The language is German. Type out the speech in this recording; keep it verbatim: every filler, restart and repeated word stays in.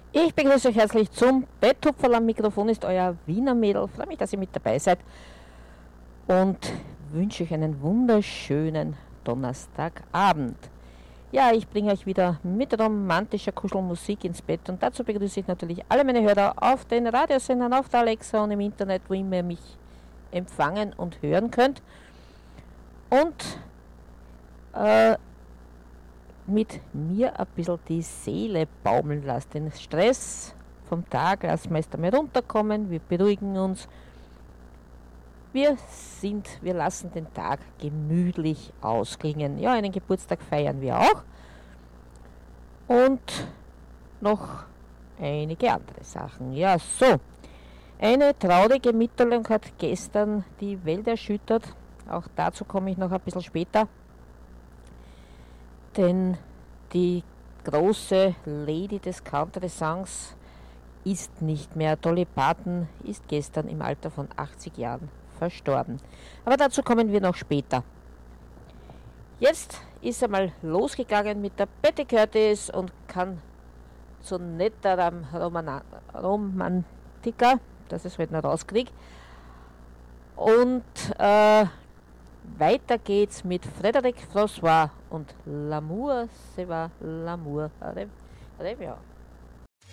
Ich begrüße euch herzlich zum Betthupferl. Am Mikrofon ist euer Wiener Mädel. Freue mich, dass ihr mit dabei seid und wünsche euch einen wunderschönen Donnerstagabend. Ja, ich bringe euch wieder mit romantischer Kuschelmusik ins Bett und dazu begrüße ich natürlich alle meine Hörer auf den Radiosendern, auf der Alexa und im Internet, wo ihr mich empfangen und hören könnt. Und äh, mit mir ein bisschen die Seele baumeln lasst. Den Stress vom Tag lassen wir erst einmal runterkommen, wir beruhigen uns. Wir sind, wir lassen den Tag gemütlich ausklingen. Ja, einen Geburtstag feiern wir auch. Und noch einige andere Sachen. Ja, so. Eine traurige Mitteilung hat gestern die Welt erschüttert. Auch dazu komme ich noch ein bisschen später. Denn die große Lady des Country-Songs ist nicht mehr. Dolly Parton ist gestern im Alter von achtzig Jahren verstorben. Aber dazu kommen wir noch später. Jetzt ist er mal losgegangen mit der Betty Curtis und kann so netter Roman Romantiker, dass ich es heute noch rauskriege. Und äh, weiter geht's mit Frédéric François und L'amour, c'est va l'amour. Reviens.